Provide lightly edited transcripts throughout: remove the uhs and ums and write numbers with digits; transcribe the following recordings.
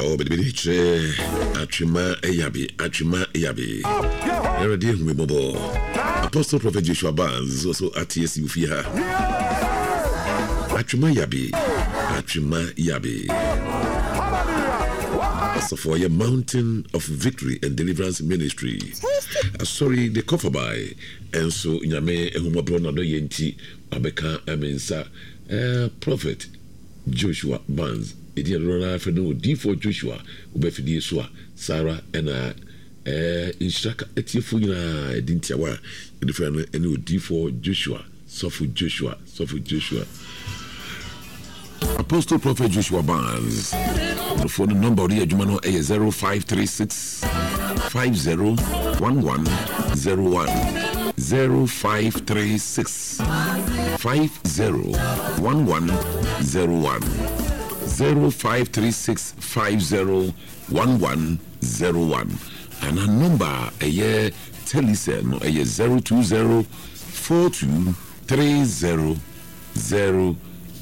Oh, but Achima Eyabi. Already Humobo. Apostle Prophet Joshua Barnes is also at TSU Fiha. Achima Yabi. So for your Mountain of Victory and Deliverance Ministry. Sorry, the cover by. And so Yame Humobo no yenti Abeka Amensa Prophet Joshua Barnes. Idi Rona Feno D4 Joshua Ubefidi Swa Sarah and Inshaka Etifu na Dintiawa different and D4 Joshua Sofu Joshua Apostle Prophet Joshua Barnes. The phone number here Jumano is 0536 501101 0536 501101 0536 501101 and a number a year telecell a year 020 42 30 009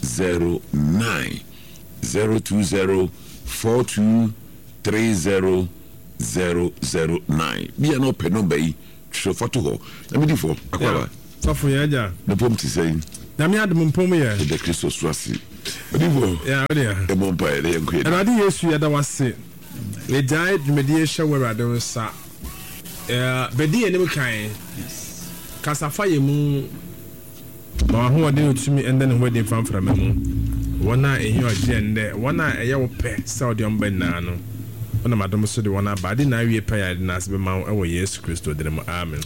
020 42 30 009 be an open number so for to go let me do for akwala so for ya the pom to say na me adum pom ya the Christos Rasi Divo yeah the Mompa the Enquire and I did yesu ya da wase we died mediation where I don't sa bedi enim kan kasafa yemu ma ho ode to me and then wedding fan from me wana ehia agende wana eye wo pe saudi on ben na no ona madom so de wana bade na wie pe ya de na asbe ma wo Yesu Kristo de mo amen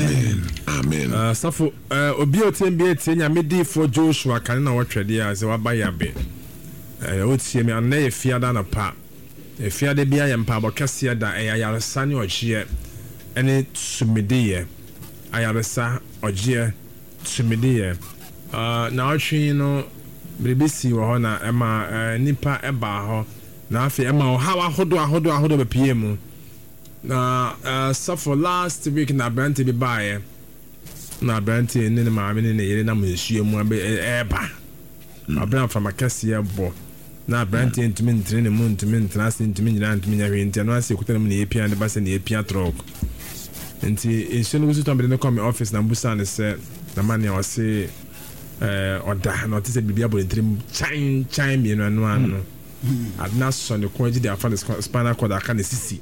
safo obi otembi etinya medi for Joshua kan na wotwede ya ze waba ya be otie me na ye fiada na pa e fiada bia ye mpa bokase da ayaresa ne ogie ene sumideye ayaresa ogie sumideye na otwe no bribisi wo ho na ema nipa eba ho na afi ema hawa hodo be PM na so for last week na brand be buy na brand ni ma me ne yere na mhye mu eba abran from akase ebo na brand ntimi ntre ne mu ntimi ntrase ntimi nyina ntimi nyawe ntia no ase kutana mu ne epia de ba se ne epia truck nti enso no gusu tombe ne come office na mbusa ne se na mania o se oda no te se bibia bo ntrim chan mi no anu adna so ne ko ji de afa spinal cord aka ne sisi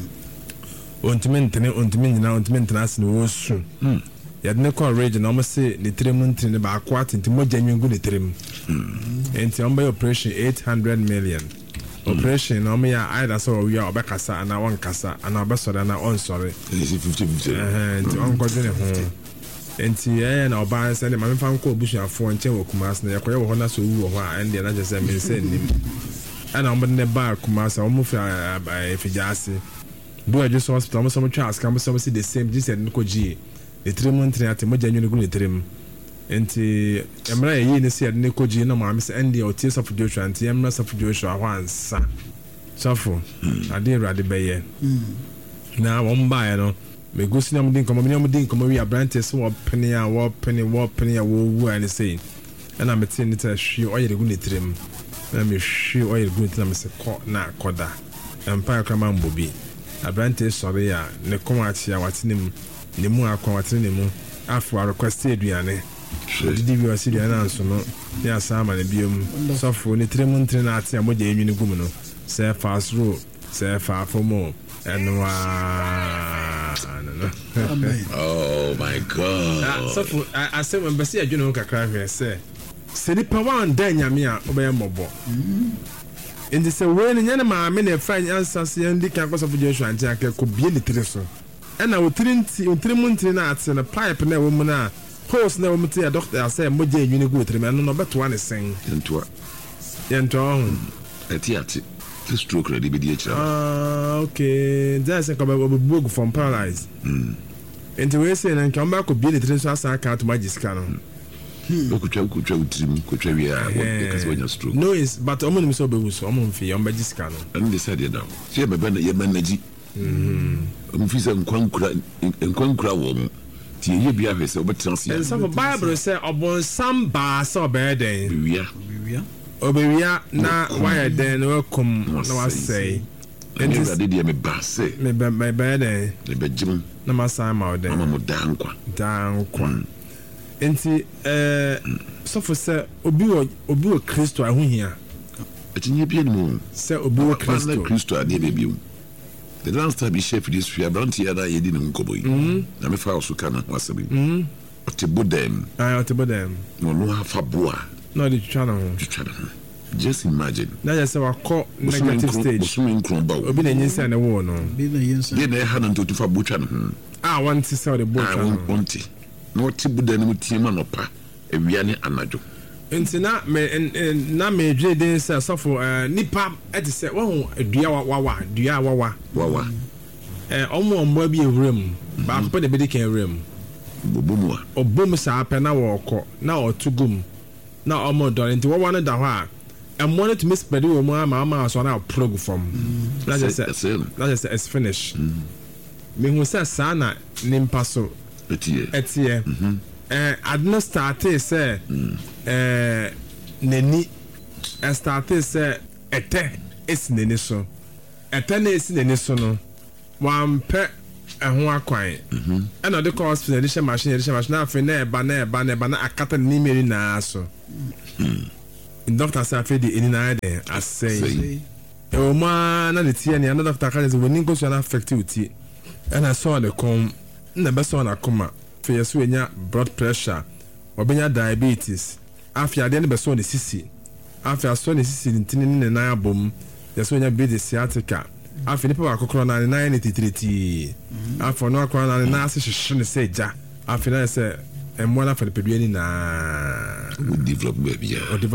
ontimi nyina ontimi ntrase ne wo su yadne ko rage na omse ne trem ntri ne ba kwa tinti moja nwengu ne trem enti on by operation 800 million operation na omya either so we are obekasa ana won kasa ana obesore na on sorry 50-50 enti on ko dine ho enti na oba se ne ma mefa nko obusuafo nche wo kumas na yakoye wo na so wu wo ha ende na jese me se nim ana on ne ba kumas o mu fa efijase do ajuso hospital mo so mo twa aska mo so the same just said nko ji the tremontri ate moja nyu ne trem enti emra yi ne se ne koji na ma se ende o tie of Joshua enti emra of Joshua wansa safo ade rade beye na won ba ya no me gosi na mudin komo wi abrantes wo pene ya wo wu ani sei na me tin ne ta hwi oyere gu ne trem na me hwi oyere gu ne trem se ko na koda empire kama mbobi abrantes sore ya ne koma achia watinim ne mu akwa watene ne mu afu request eduane didi bi wasi bi na nso no ne asama ne biom sofo ne trem ntre na ate amoja enwi ne gum no se fast road se fa fomo enwa oh my god sofo I say when besi adwene kakra hwe se ni pa wan dan nyame a obeye mobo indi se we ne nyane ma me ne fran ansase ndi kan ko sofo Joshua ntia ke ko bie ne tre so ena otirimuntiri na ate na pipe na wo mu na hose na wo mu te doctor ase moja enwi ne go otirimu no beto ane sen yento ati stroke ready be die okay that's like about bug from paralyze enti we say na nka mba ko bie ne tre so asa aka to magiska no okutwa otirimu kutwa wi a because when you stroke no is but omo so be so omo mfi on magiska no and they said down see be na ye manaji mfisa nkwankura wo ti ye bia hwese obetanse and some bible say obon samba so be den bia obewia na why den no kom na wasay enti ade de me ba se me be den me be jim na masa ma o den mama mo dankwa enti so for say obi wo Kristo ahohia etinye bi enu say obi wo Kristo ade be biu the last time he chef this fear brand here that yedi ne nkoboyi na me fa osuka na wasabi otebodem no no afa boa no the channel just imagine na just say wako negative stage musume nkron ba obi na nyinsa na wo no bi na ha na ntotu fa botwa no want to sell the botwa no wanti no otebodem mu tiema no pa ewia ne anajo nti na me dwe den say sofo nipa eti say wo dua wawa omo bi ewrem ba pa de be kan ewrem bobomwa obom sa apɛ na wɔkɔ na ɔtugum na ɔmo dɔre nti wɔwɔ no da hɔ a ɛmo no to miss pɛdi wɔ mu ama so na prog from na just say it's finish me hu sɛ saa na nimpa so etie adno started sɛ nani started sɛ ɛtɛ esi nani so ɛtɛ na esi nani so no wampɛ ɛho akwan ɛna de call hospital de machine na afi na eba na akata ni meri na so doctor say afi de eni na de asay o ma na de tie ni another doctor ka say when go so na affect you ti ɛna so de kom na be so na koma fe yeso enya blood pressure obenya diabetes afi ade ne be so ne sisi afi aso ne sisi ntini ne na abom yeso enya bleed sciatica afi nipa akokoro na ne 933 afọ no akora na na ase hwehwe ne se ja afi na se emmo na fa de pedua ni na develop baby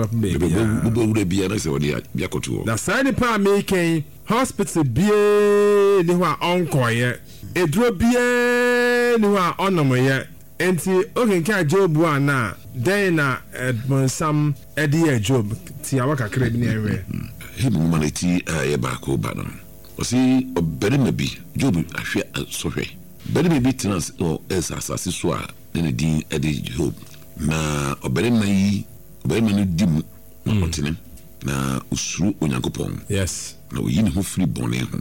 bo wure bia na se wodi bia koto na sai nipa making hospital bie ni ho a onkoye eduro bie ni ho a onomoye enti okenka Job ana den na Edmonsam edi Job ti awaka kra bi na ewe himu maneti ya ba ko ba no osi oberema bi Job ahwe sohwe berema bi trans o asase so a ne din edi Job na oberema no dimu na otene na usuru onyankopon yes na oyi ne ho firi bone ho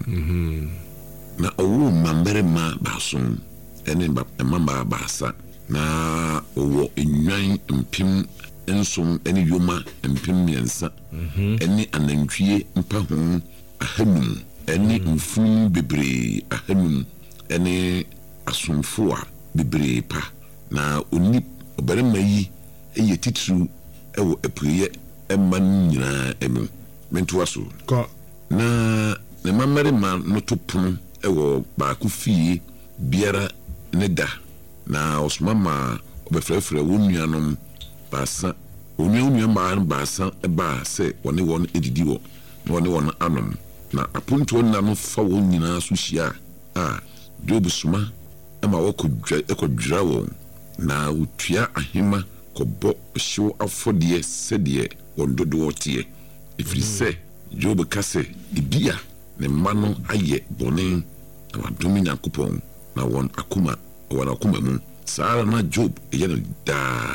na owo mamberema bason ene mamba basa na owo enwan mpim ensom ene yoma mpim miensa ene anantwie mpa ho ahanum ene mfun bebre ahanum ene asomfo a bebre pa na oni obarema yi eye titru ewo epuye emma nyina emu mentu aso ko na ne mamerema no topun ewo ba ku fie biara ne da na osmama obefrefre wonuanom basa onua basa eba se woni won edidi wo na woni won anom na apunto na no fa won nyina so hia Job suma ama ekodwira wo na utua ahema kobo hyew afodie sedie wondodo otie ifiri se Job kase ibia ne mano aye bone na wadomi Nyankopɔn na won akuma mu sara na Job yene da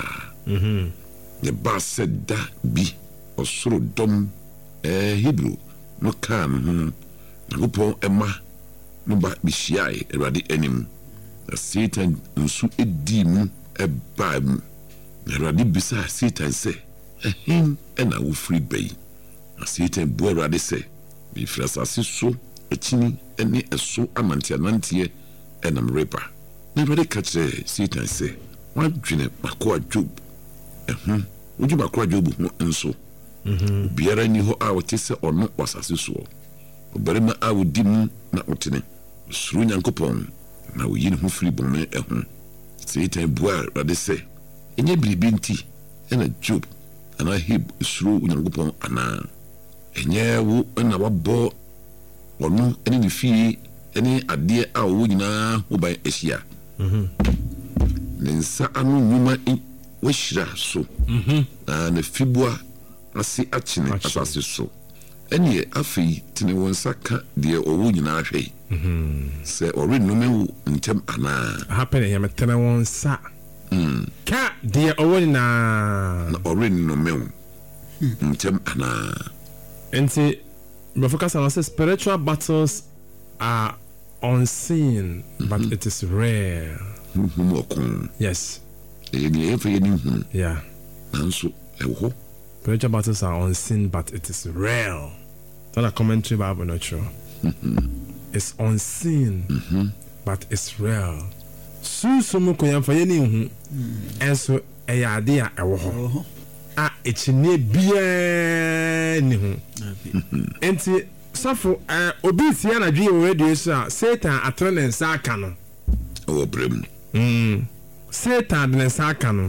ne ba da bi osoro dom Hebrew no kan Nyankopɔn ema no ba bishiai erade enim na Satan nsu edi mu eba mu na erade bisa Satan se ena wo free bay na Satan bo erade se bi frasase so ekini ene eso amantianantie enam repa na erade katre Satan se wadwene makoa Job woju makoa Job ho nso biara ni ho a wote se ono wasase so obarema a wodi mu na otene suru Nyankopɔn na woyi ne ho firi bɔne ɛho Satan bua erade se enye biribi nti ena Job ana Heb suru Nyankopɔn ana enye wo na wabɔ ono ene ne fie ene ade a wo nyina ho ban ehia ne nsa anu nyuma wahira so na fibua ase achine asase so ene afei tene wonsa ka de owo nyina ahwei se ori nome wo ntem ana happen ya tene wonsa ka de owo na ori nome wo ntem ana enti we focus on spiritual battles are unseen but it is rare. Yes. Yeah. Spiritual battles are unseen but it is rare. That's a commentary Bible not true. It's unseen but it's real. Susumu koyamfa yeni hu enso eyade a ewo ho a echine bia ni hu enti safo obi tia na dwe radio so a Satan atrene nsa aka no brem Satan de nsa aka no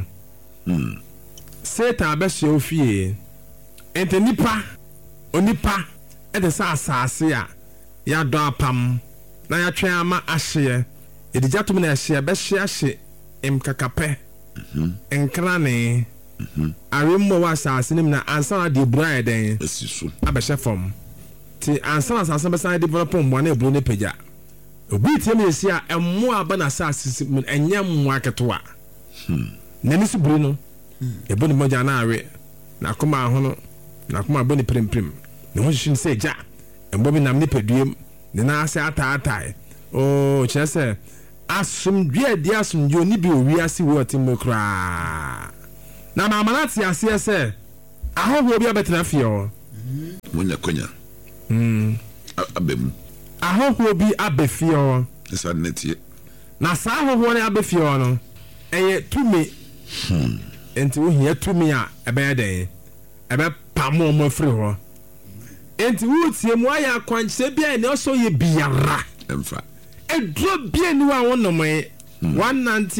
Satan abehye ofie enti nipa onipa e de sa asase a ya do apam na ya twen ama ahye edijatum na ahye behye mkakape enkrane aremmo wa asase nim na ansa na de bura eden asisu abehye fom ti ansa na asase besan develop mbo na ebru ne pagya obi tiam yesi a emmo aba na asase enya mmo aketo na ni su buru no ebo ni moja na awe na akoma ahono na akoma boni premprim na ho hyin se ja embo bi nam ne paduem ne na ase ataatai o chese asumdwe adi asumdwe oni bi owi ase wo tim kra na mamanati ase ese ahoho bi abetena fio munya konya abem ahoho bi abefio esa netie na sa ahoho ne abefio no eye tumi enti wo hia tumi a ebe den ebe pamo mo free ho enti wo tie mu aya kwanche bia ne oso ye biara emfa edro bia ni wa wonom ananti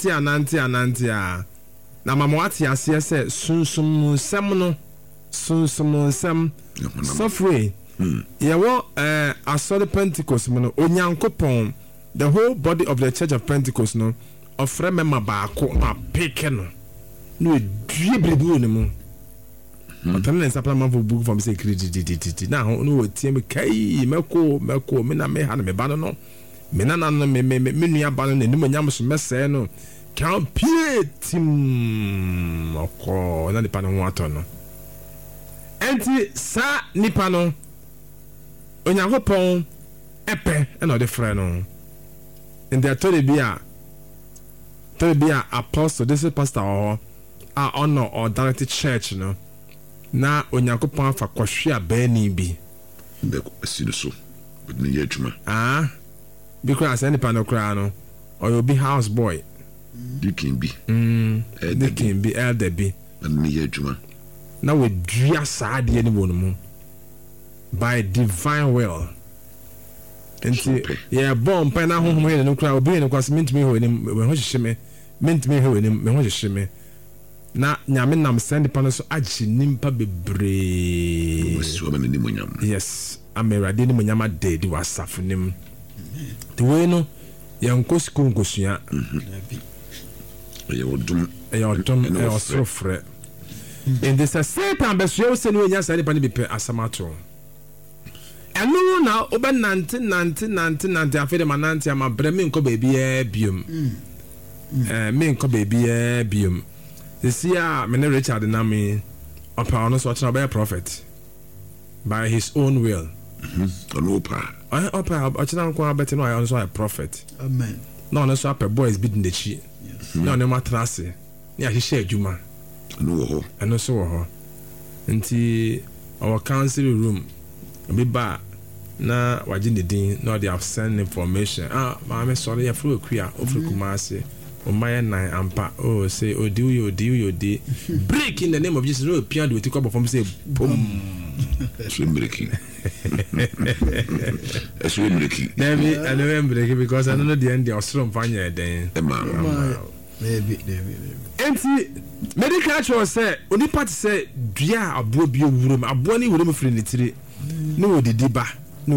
na mama wati ase se sunsum sem no sunsum sem sofre yewo asori Pentecost no onyankopon the whole body of the church of Pentecost no ofre mema baako na peke no edue brebu ne mu Otana nsapla man for book from say credit na ho no tie kai meko me na me ha na me ba no me na me nua ba no nim nyam so mese no kan pietim oko na nipa no ho ato no enti sa nipa no onyankopon epe na de frɛ no in the Toribia apostle this is pastor or honor or direct church no na onyankopon afa kwahwe abani bi mbeko asido so bidne yedwuma because any panokra no or you be house boy dikin bi elder bi bidne yedwuma na we dua saade ni wonmu by divine will enti yeah bomb pa na honhom he no kra obi ne kwase mentimi ho ni me ho hyehye mentimi ho ni me ho hyehye na nyame nam send pa no so agye nimpa bebre yes amerade ni monyama dedi wasafo nim the way no yankosi konkosua yodum e osrofre in this Satan besyo se no nya sare pa ni bepe asamato enu na oba nante afede manante ama breme nko baby e biom me nko baby e biom this year me Richard na me opa ono so achina be prophet by his own will opa achina nko abete no I also a prophet amen no ono so apɛ boys bid in the chi no no matrase ni ahihye adwuma no so wo ho nti our council room be ba na waje ne din na they have send information ma me sorry ya fro akua ofrukumase o my nine ampa say you break in the name of Jesus no piano with come from say boom swim breaking swim breaking breaking because I don't know the end the ostrom fanya den maybe enti medical show say oni part say dua abo bi owurum abo ni wurum firi nitire no odidiba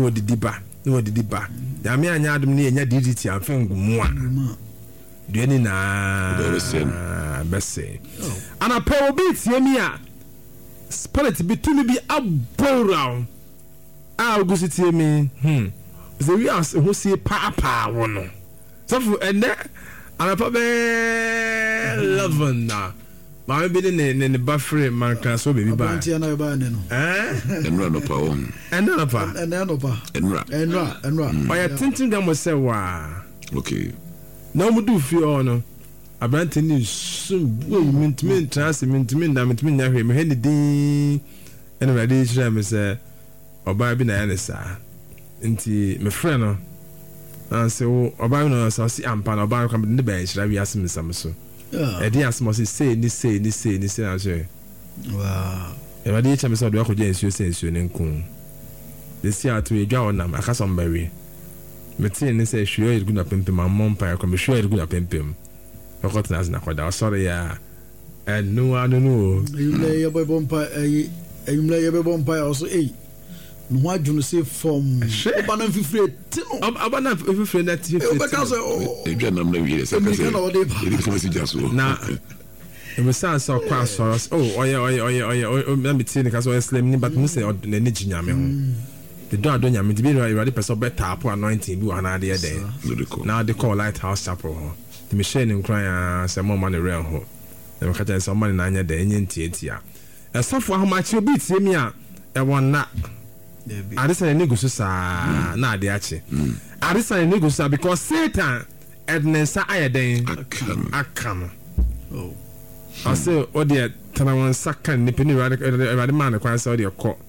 ya me anya adum ni enya DDT afengumu a duani na bese ana pe obi tie mi a spirit bitumi bi abora ogusi tie mi ze wi as ho si papa wono so fu ene ana pa be 11 na maame bi ne ba free manka so baby ba antia na ba ne no enra no pa on enra pa enra oya tintin ga mo se wa okay na mo do fi ono abante ni sum wo mentiment trans mentiment na mentiment nya hwe me he din ene ready share me say oba bi na ya ne sa nti me friend no and so oba no so si ampa na oba ko ne ba shira wi asem sam so edi asem so say ni na so wow e ready share me so do akọje ensuo ne nkun de si atu edwa onam akaso mbawe me tin ne say hwe yegu na pempem amon pa ko me hwe yegu na pempem okot na zna kwada sorry ya no yule ya boy bompa yule ya boy bompa also no wa dunu say from obana fifre tino obana fifre na ti edwa nam na wi se na e say so kwa so oye na me tin ka so slim ni but me say na ni ginyame ho the do adonya me be ready person better tap anointing bi wa na de dey now they call Lighthouse Chapel ho the machine in crying some more money real ho na me ka tell some money na anya dey enye ntiatia e safo ahomachi obi tie mi a e wonna Arisa ne gusu sa na ade ache. Arisa ne gusu sa because Satan ednensa ayeden akam. Oh. I say o de tanawan sakan ni peni rade man kwan say o de ko.